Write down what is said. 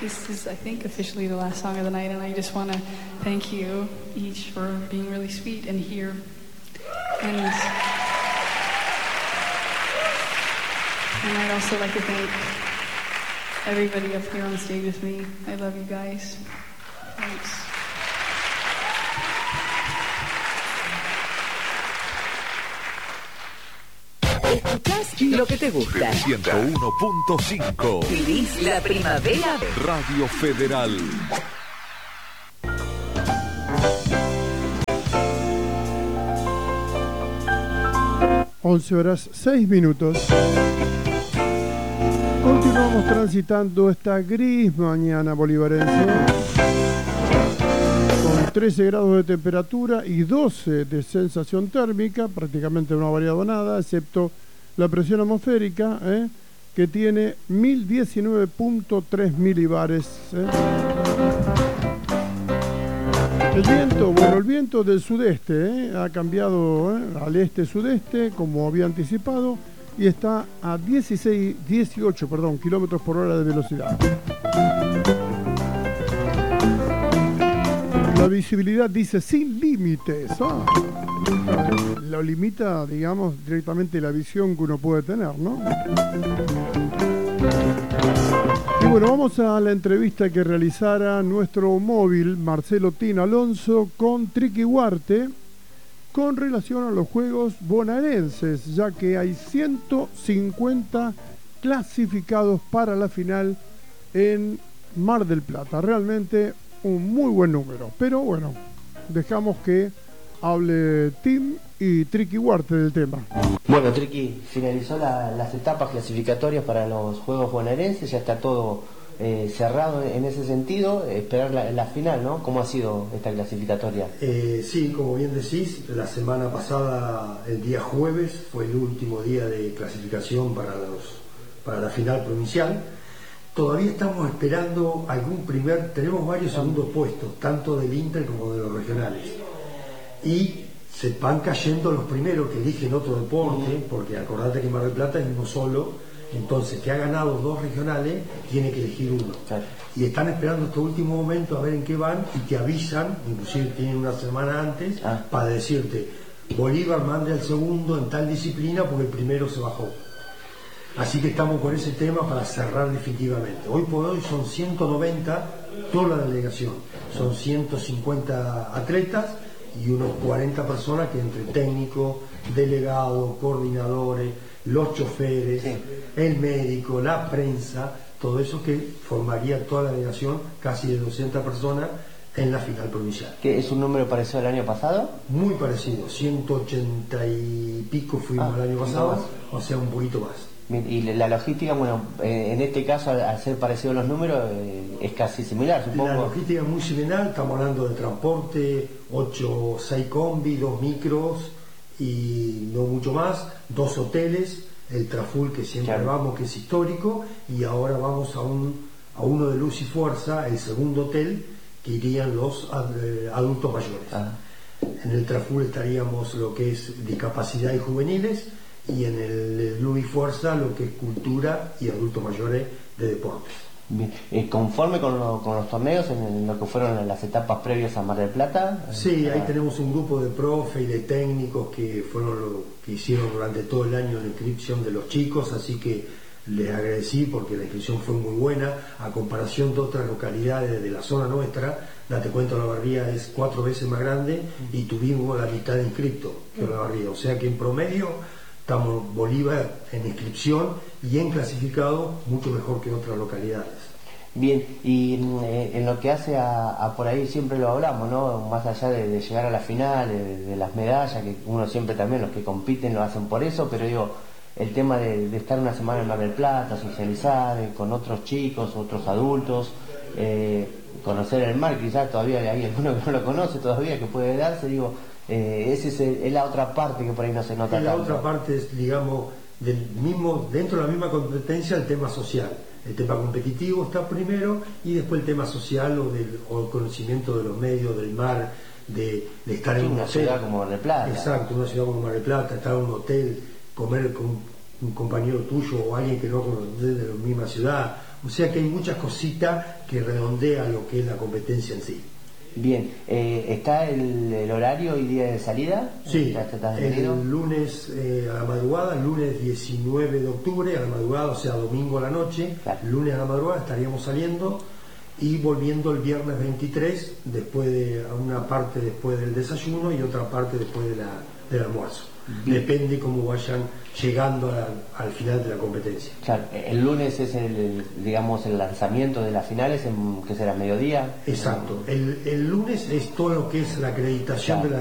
This is, I think, officially the last song of the night, and I just want to thank you each for being really sweet and here. And I'd also like to thank everybody up here on stage with me. I love you guys. Thanks. Escuchás lo que te gusta. 101.5. Vivís la primavera. Radio Federal. Horas 6 minutos. Continuamos transitando esta gris mañana bolivarense con 13 grados de temperatura y 12 de sensación térmica. Prácticamente no ha variado nada, excepto la presión atmosférica, que tiene 1019.3 milibares. El viento del sudeste ha cambiado al este-sudeste, como había anticipado, y está a 18 kilómetros por hora de velocidad. La visibilidad dice sin límites. Lo limita, digamos, directamente la visión que uno puede tener, ¿no? Y bueno, vamos a la entrevista que realizara nuestro móvil Marcelo Tino Alonso con Triqui Huarte con relación a los Juegos Bonaerenses, ya que hay 150 clasificados para la final en Mar del Plata. Realmente un muy buen número, pero bueno, dejamos que hable Tim y Triqui Huarte del tema. Bueno, Triqui, finalizó las etapas clasificatorias para los Juegos Bonaerenses, ya está todo cerrado en ese sentido, esperar la final, ¿no? ¿Cómo ha sido esta clasificatoria? Sí, como bien decís, la semana pasada, el día jueves, fue el último día de clasificación para la final provincial. Todavía estamos esperando tenemos varios segundos puestos, tanto del Inter como de los regionales. Y se van cayendo los primeros que eligen otro deporte, porque acordate que Mar del Plata es uno solo, entonces que ha ganado 2 regionales, tiene que elegir uno. Claro. Y están esperando este último momento a ver en qué van y te avisan, inclusive tienen una semana antes, para decirte, Bolívar mande al segundo en tal disciplina porque el primero se bajó. Así que estamos con ese tema para cerrar definitivamente. Hoy por hoy son 190 toda la delegación, son 150 atletas y unos 40 personas que entre técnicos, delegados, coordinadores, los choferes, sí, el médico, la prensa, todo eso que formaría toda la delegación, casi de 200 personas en la final provincial. ¿Qué es un número parecido al año pasado? Muy parecido, 180 y pico fuimos el año pasado, o sea, un poquito más. Y la logística, bueno, en este caso, al ser parecido a los números, es casi similar, supongo. La logística es muy similar, estamos hablando de transporte, 6 combis, 2 micros y no mucho más, 2 hoteles, el Traful que siempre vamos, que es histórico, y ahora vamos a uno de Luz y Fuerza, el segundo hotel, que irían los adultos mayores. En el Traful estaríamos lo que es discapacidad y juveniles, y en el Luz y Fuerza lo que es cultura y adultos mayores de deportes. Bien. ¿Conforme con los torneos en lo que fueron las etapas previas a Mar del Plata? Sí, ahí tenemos un grupo de profe y de técnicos que fueron lo que hicieron durante todo el año la inscripción de los chicos, así que les agradecí porque la inscripción fue muy buena, a comparación de otras localidades de la zona nuestra. Date cuenta, La Barría es 4 veces más grande y tuvimos la mitad de inscriptos que La Barría, o sea que en promedio estamos Bolívar en inscripción y en clasificado mucho mejor que otras localidades. Bien, y en lo que hace a por ahí siempre lo hablamos, ¿no? Más allá de llegar a la final, de las medallas, que uno siempre también, los que compiten lo hacen por eso, pero digo, el tema de estar una semana en Mar del Plata, socializar con otros chicos, otros adultos, conocer el mar, quizás todavía hay alguno que no lo conoce todavía, que puede darse, digo, esa es la otra parte que por ahí no se nota tanto. La otra parte es, digamos, dentro de la misma competencia, el tema social. El tema competitivo está primero y después el tema social o el conocimiento de los medios, del mar, de estar en una ciudad como Mar del Plata. Exacto, una ciudad como Mar del Plata, estar en un hotel, comer con un compañero tuyo o alguien que no conoces de la misma ciudad, O sea que hay muchas cositas que redondean lo que es la competencia en sí. Bien, ¿está el horario y día de salida? Sí, ¿Está definido? el lunes a la madrugada, el lunes 19 de octubre a la madrugada, o sea, domingo a la noche, Claro. el lunes a la madrugada estaríamos saliendo y volviendo el viernes 23, después de una parte después del desayuno y otra parte después del almuerzo. Depende cómo vayan llegando al final de la competencia. Claro, el lunes es digamos, el lanzamiento de las finales, que será mediodía. Exacto. El lunes es todo lo que es la acreditación Claro. de la